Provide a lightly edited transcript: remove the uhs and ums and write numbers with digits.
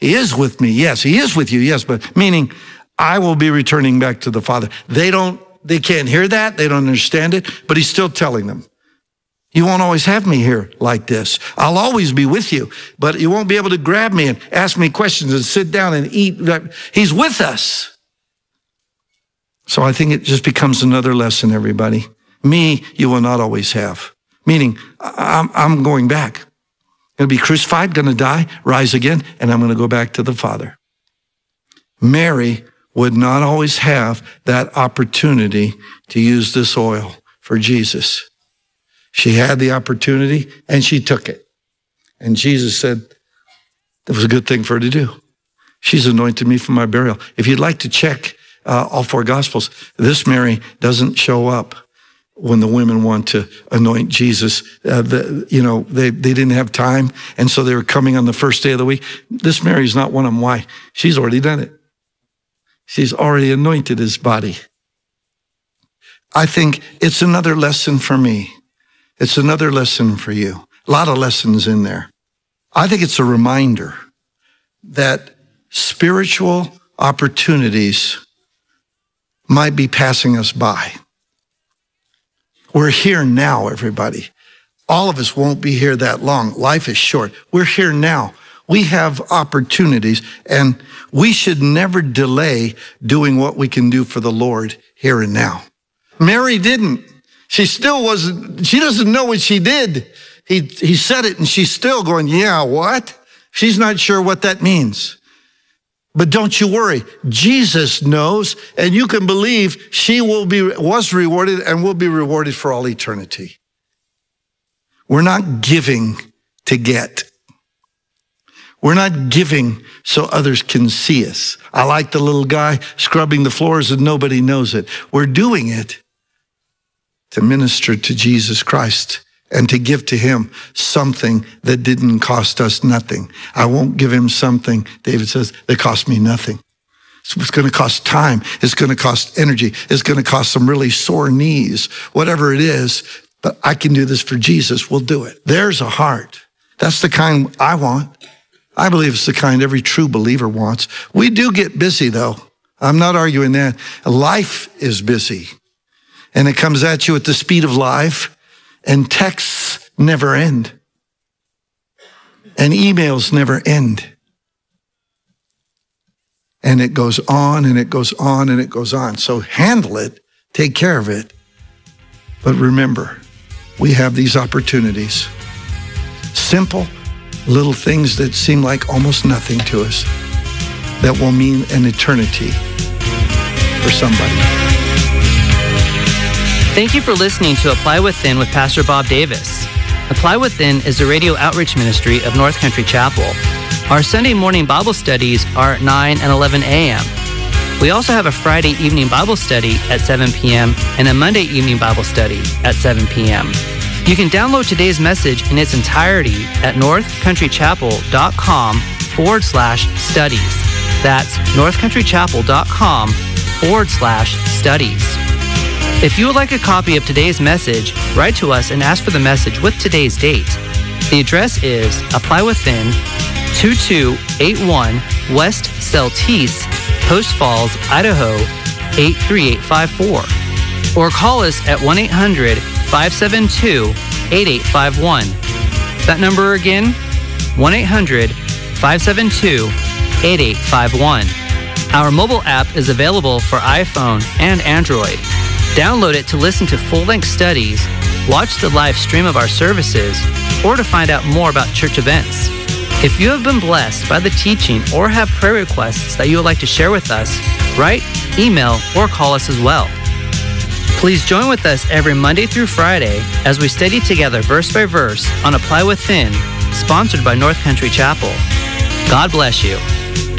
He is with me. Yes, he is with you. Yes, but meaning I will be returning back to the Father. They can't hear that. They don't understand it, but he's still telling them. You won't always have me here like this. I'll always be with you, but you won't be able to grab me and ask me questions and sit down and eat. He's with us. So I think it just becomes another lesson, everybody. Me, you will not always have. Meaning, I'm going back. Going to be crucified, going to die, rise again, and I'm going to go back to the Father. Mary would not always have that opportunity to use this oil for Jesus. She had the opportunity, and she took it. And Jesus said, it was a good thing for her to do. She's anointed me for my burial. If you'd like to check all four Gospels, this Mary doesn't show up when the women want to anoint Jesus. They didn't have time, and so they were coming on the first day of the week. This Mary's not one of them. Why? She's already done it. She's already anointed his body. I think it's another lesson for me. It's another lesson for you. A lot of lessons in there. I think it's a reminder that spiritual opportunities might be passing us by. We're here now, everybody. All of us won't be here that long. Life is short. We're here now. We have opportunities, and we should never delay doing what we can do for the Lord here and now. Mary didn't. She still wasn't, she doesn't know what she did. He said it, and she's still going, yeah, what? She's not sure what that means. But don't you worry. Jesus knows, and you can believe she was rewarded and will be rewarded for all eternity. We're not giving to get. We're not giving so others can see us. I like the little guy scrubbing the floors and nobody knows it. We're doing it to minister to Jesus Christ and to give to him something that didn't cost us nothing. I won't give him something, David says, that cost me nothing. So it's going to cost time. It's going to cost energy. It's going to cost some really sore knees, whatever it is. But I can do this for Jesus. We'll do it. There's a heart. That's the kind I want. I believe it's the kind every true believer wants. We do get busy, though. I'm not arguing that. Life is busy. And it comes at you at the speed of life. And texts never end. And emails never end. And it goes on and it goes on and it goes on. So handle it. Take care of it. But remember, we have these opportunities. Simple little things that seem like almost nothing to us that will mean an eternity for somebody. Thank you for listening to Apply Within with Pastor Bob Davis. Apply Within is a radio outreach ministry of North Country Chapel. Our Sunday morning Bible studies are at 9 and 11 a.m. We also have a Friday evening Bible study at 7 p.m. and a Monday evening Bible study at 7 p.m. You can download today's message in its entirety at northcountrychapel.com/studies. That's northcountrychapel.com/studies. If you would like a copy of today's message, write to us and ask for the message with today's date. The address is Apply Within, 2281 West Celtice, Post Falls, Idaho, 83854. Or call us at 1-800-572-8851. That number again, 1-800-572-8851. Our mobile app is available for iPhone and Android. Download it to listen to full-length studies, watch the live stream of our services, or to find out more about church events. If you have been blessed by the teaching or have prayer requests that you would like to share with us, write, email, or call us as well. Please join with us every Monday through Friday as we study together verse by verse on Apply Within, sponsored by North Country Chapel. God bless you.